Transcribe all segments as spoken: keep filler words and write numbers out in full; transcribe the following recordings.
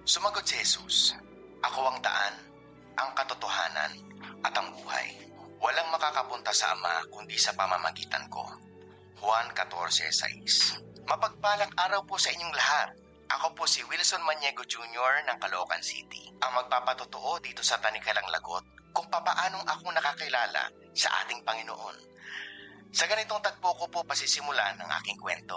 Sumagot si Jesus, "Ako ang daan, ang katotohanan, at ang buhay. Walang makakapunta sa Ama kundi sa pamamagitan ko." Juan fourteen six. Mapagpalang araw po sa inyong lahat. Ako po si Wilson Maniego Junior ng Caloocan City, ang magpapatotoo dito sa Tanikalang Lagot kung papaanong ako nakakilala sa ating Panginoon. Sa ganitong tagpo ko po pasisimulan ng aking kwento.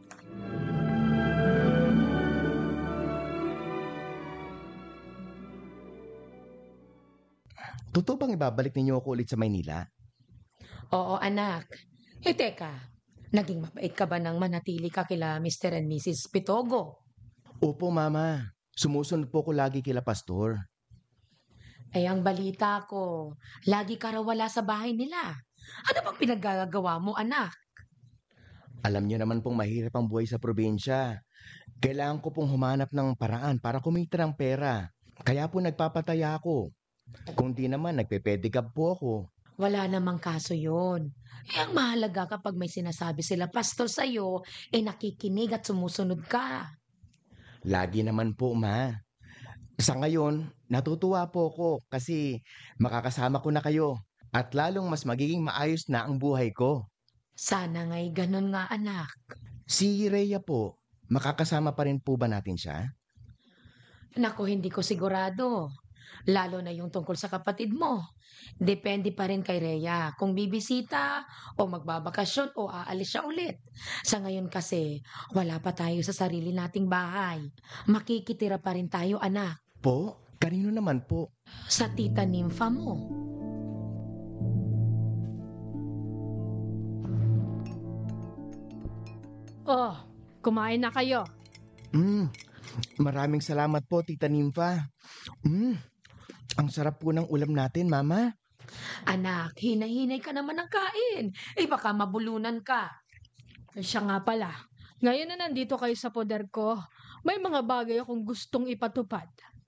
Totoo bang ibabalik ninyo ako ulit sa Maynila? Oo, anak. Eh, teka. Naging mabait ka ba nang manatili ka kila Mister and Missus Pitogo? Opo, Mama. Sumusunod po ko lagi kila Pastor. Eh, ang balita ko, lagi ka raw wala sa bahay nila. Ano bang pinaggagawa mo, anak? Alam niyo naman pong mahirap ang buhay sa probinsya. Kailangan ko pong humanap ng paraan para kumita ng pera. Kaya po nagpapataya ako. Kung di naman, nagpe-pedicab po ako. Wala namang kaso yun. Eh, ang mahalaga kapag may sinasabi sila pastor sa'yo, eh nakikinig at sumusunod ka. Lagi naman po, Ma. Sa ngayon, natutuwa po ako kasi makakasama ko na kayo at lalong mas magiging maayos na ang buhay ko. Sana nga'y ganun nga, anak. Si Rhea po, makakasama pa rin po ba natin siya? Naku, hindi ko sigurado. Lalo na yung tungkol sa kapatid mo. Depende pa rin kay Rhea kung bibisita o magbabakasyon o aalis siya ulit. Sa ngayon kasi, wala pa tayo sa sarili nating bahay. Makikitira pa rin tayo, anak. Po? Kanino naman po? Sa tita Nympha mo. Oh, kumain na kayo. Mm, maraming salamat po, Tita Nympha. Mm, ang sarap po ng ulam natin, Mama. Anak, hinay-hinay ka naman ng kain. Eh baka mabulunan ka. Eh, siya nga pala. Ngayon na nandito kayo sa poder ko, may mga bagay akong gustong ipatupad.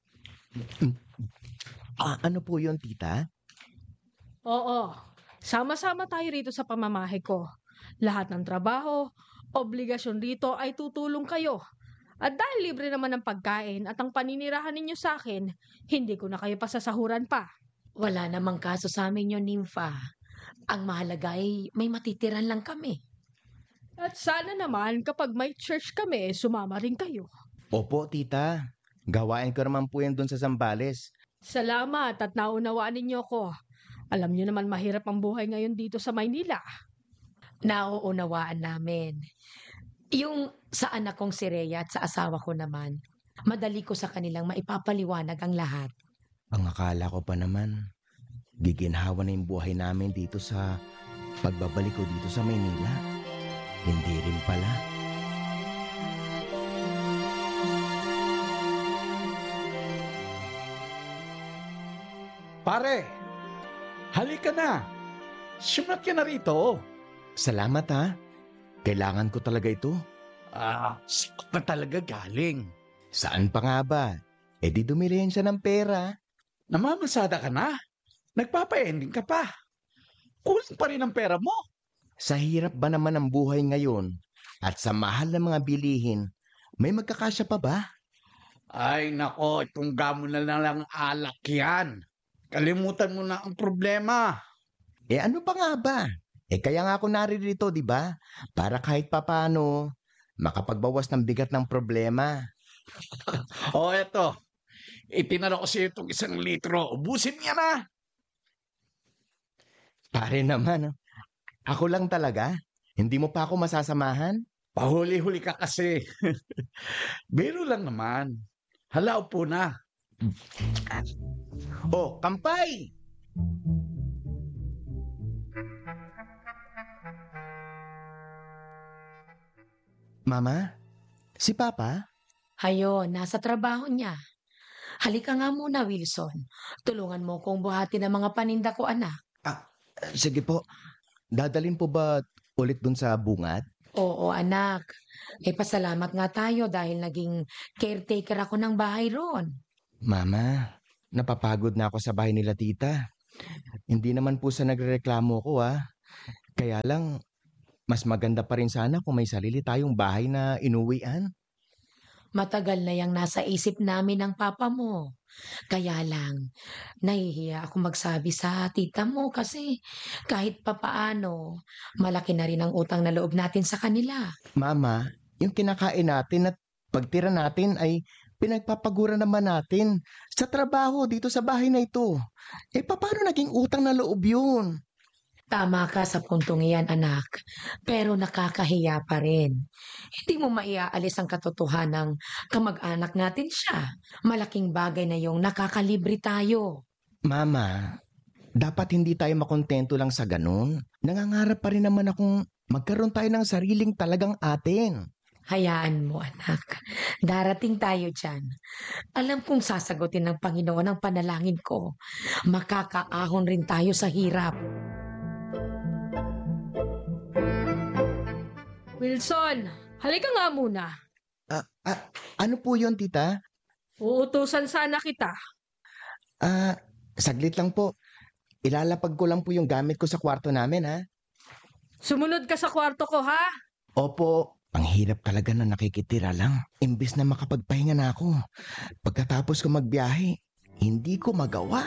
Ah, ano po yun, Tita? Oo, sama-sama tayo rito sa pamamahay ko. Lahat ng trabaho, obligasyon rito ay tutulong kayo. At dahil libre naman ang pagkain at ang paninirahan ninyo sa akin, hindi ko na kayo pasasahuran pa. Wala namang kaso sa amin yun, Nympha. Ang mahalaga ay may matitiran lang kami. At sana naman kapag may church kami, sumama rin kayo. Opo, Tita. Gawain ko naman po yan dun sa Zambales. Salamat at naunawaan ninyo ko. Alam niyo naman mahirap ang buhay ngayon dito sa Maynila. Nauunawaan namin. Yung sa anak kong si Rhea at sa asawa ko naman, madali ko sa kanilang maipapaliwanag ang lahat. Ang akala ko pa naman, giginhawa na yung buhay namin dito sa pagbabalik ko dito sa Maynila. Hindi rin pala. Pare, halika na. Sumat ka na rito. Salamat ha. Kailangan ko talaga ito. Ah, sikot na talaga galing. Saan pa nga ba? E di dumilihan siya ng pera. Namamasada ka na? Nagpapa-ending ka pa? Kulang pa rin ang pera mo. Sa hirap ba naman ang buhay ngayon at sa mahal ng mga bilihin, may magkakasya pa ba? Ay nako, itong gamo na lang alak yan. Kalimutan mo na ang problema. Eh ano pa nga ba? Eh kaya nga ako naririto, di ba? Para kahit papano, makapagbawas ng bigat ng problema. O eto, itinalo ko siya itong isang litro. Ubusin niya na. Pare naman, ako lang talaga. Hindi mo pa ako masasamahan? Pahuli-huli ka kasi. Biro lang naman. Hala, upo na. Oh, kampay! Mama? Si Papa? Hayo, nasa trabaho niya. Halika nga muna, Wilson. Tulungan mo kong buhatin ang mga paninda ko, anak. Ah, sige po. Dadalhin po ba ulit dun sa bungad? Oo, anak. Eh, pasalamat nga tayo dahil naging caretaker ako ng bahay roon. Mama, napapagod na ako sa bahay nila tita. Hindi naman po sa nagrereklamo ko ah. Kaya lang, mas maganda pa rin sana kung may sarili tayong bahay na inuwian. Matagal na yang nasa isip namin ng papa mo. Kaya lang, nahihiya ako magsabi sa tita mo kasi kahit papaano, malaki na rin ang utang na loob natin sa kanila. Mama, yung kinakain natin at pagtira natin ay pinagpapagura naman natin sa trabaho dito sa bahay na ito. Eh, paano naging utang na loob yun? Tama ka sa puntong iyan, anak. Pero nakakahiya pa rin. Hindi mo maiaalis ang katotohanang kamag-anak natin siya. Malaking bagay na yung nakakalibre tayo. Mama, dapat hindi tayo makontento lang sa ganun. Nangangarap pa rin naman akong magkaroon tayo ng sariling talagang atin. Hayaan mo, anak. Darating tayo dyan. Alam kong sasagutin ng Panginoon ang panalangin ko. Makakaahon rin tayo sa hirap. Wilson, halika nga muna. Ah, ah, ano po yun, tita? Uutusan sana kita. Ah, saglit lang po. Ilalapag ko lang po yung gamit ko sa kwarto namin, ha? Sumunod ka sa kwarto ko, ha? Opo, ang hirap talaga na nakikitira lang. Imbis na makapagpahinga na ako. Pagkatapos ko magbiyahe, hindi ko magawa.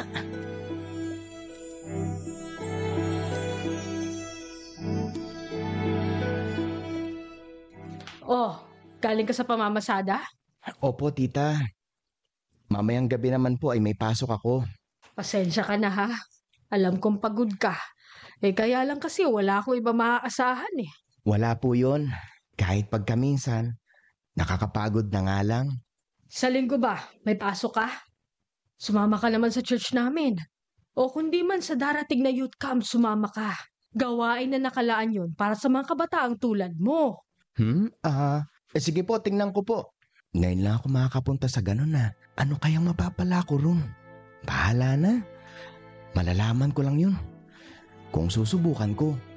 Oh, galing ka sa pamamasada? Opo, tita. Mamayang gabi naman po ay may pasok ako. Pasensya ka na, ha? Alam kong pagod ka. Eh, kaya lang kasi wala akong iba maaasahan, eh. Wala po yun. Kahit pagkaminsan, nakakapagod na nga lang. Sa linggo ba, may pasok ka? Sumama ka naman sa church namin. O kundi man sa darating na youth camp, sumama ka. Gawain na nakalaan yun para sa mga kabataang tulad mo. Hmm? Ah, eh sige po, tingnan ko po. Ngayon lang ako makakapunta sa ganun na. Ano kayang mapapala ko ron? Bahala na. Malalaman ko lang yun. Kung susubukan ko,